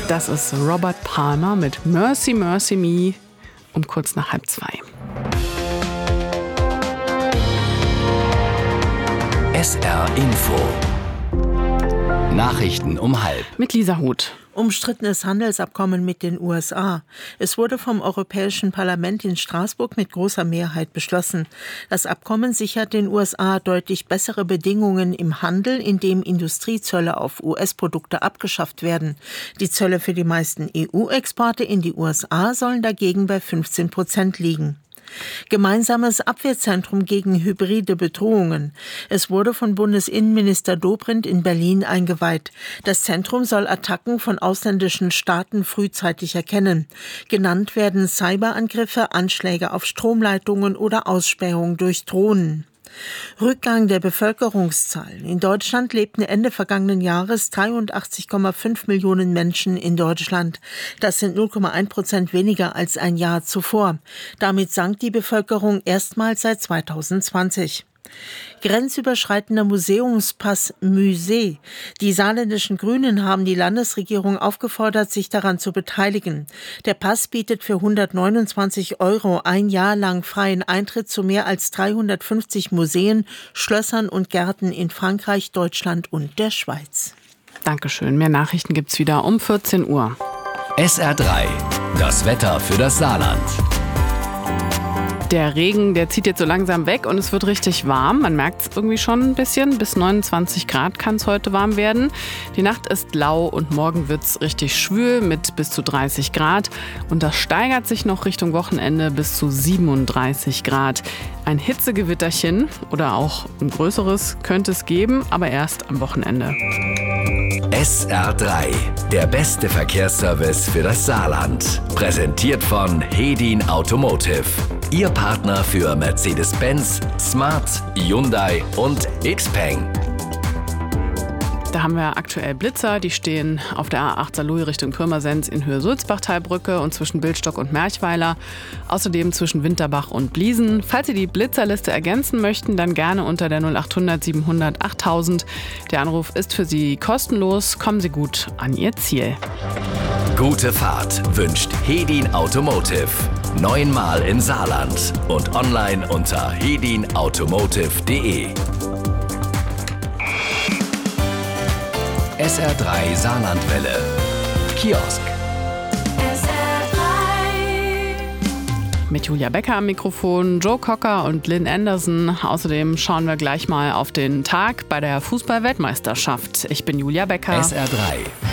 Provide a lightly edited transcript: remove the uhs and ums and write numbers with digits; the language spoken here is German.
Das ist Robert Palmer mit Mercy, Mercy Me um kurz nach 1:30. SR Info. Nachrichten um 12:30. Mit Lisa Huth. Umstrittenes Handelsabkommen mit den USA. Es wurde vom Europäischen Parlament in Straßburg mit großer Mehrheit beschlossen. Das Abkommen sichert den USA deutlich bessere Bedingungen im Handel, indem Industriezölle auf US-Produkte abgeschafft werden. Die Zölle für die meisten EU-Exporte in die USA sollen dagegen bei 15% liegen. Gemeinsames Abwehrzentrum gegen hybride Bedrohungen. Es wurde von Bundesinnenminister Dobrindt in Berlin eingeweiht. Das Zentrum soll Attacken von ausländischen Staaten frühzeitig erkennen. Genannt werden Cyberangriffe, Anschläge auf Stromleitungen oder Ausspähung durch Drohnen. Rückgang der Bevölkerungszahlen. In Deutschland lebten Ende vergangenen Jahres 83,5 Millionen Menschen in Deutschland. Das sind 0,1% weniger als ein Jahr zuvor. Damit sank die Bevölkerung erstmals seit 2020. Grenzüberschreitender Museumspass Musee. Die saarländischen Grünen haben die Landesregierung aufgefordert, sich daran zu beteiligen. Der Pass bietet für 129 € ein Jahr lang freien Eintritt zu mehr als 350 Museen, Schlössern und Gärten in Frankreich, Deutschland und der Schweiz. Dankeschön. Mehr Nachrichten gibt's wieder um 14 Uhr. SR3. Das Wetter für das Saarland. Der Regen, der zieht jetzt so langsam weg und es wird richtig warm. Man merkt es irgendwie schon ein bisschen. Bis 29 Grad kann es heute warm werden. Die Nacht ist lau und morgen wird es richtig schwül mit bis zu 30 Grad. Und das steigert sich noch Richtung Wochenende bis zu 37 Grad. Ein Hitzegewitterchen oder auch ein größeres könnte es geben, aber erst am Wochenende. SR3, der beste Verkehrsservice für das Saarland. Präsentiert von Hedin Automotive. Ihr Partner für Mercedes-Benz, Smart, Hyundai und Xpeng. Da haben wir aktuell Blitzer, die stehen auf der A8 Saarlouis Richtung Pirmasens in Höhe Sulzbachtalbrücke und zwischen Bildstock und Merchweiler. Außerdem zwischen Winterbach und Bliesen. Falls Sie die Blitzerliste ergänzen möchten, dann gerne unter der 0800 700 8000. Der Anruf ist für Sie kostenlos. Kommen Sie gut an Ihr Ziel. Gute Fahrt wünscht Hedin Automotive. 9-mal im Saarland und online unter hedinautomotive.de. SR3 Saarlandwelle. Kiosk. Mit Julia Becker am Mikrofon, Joe Cocker und Lynn Anderson. Außerdem schauen wir gleich mal auf den Tag bei der Fußball-Weltmeisterschaft. Ich bin Julia Becker. SR3.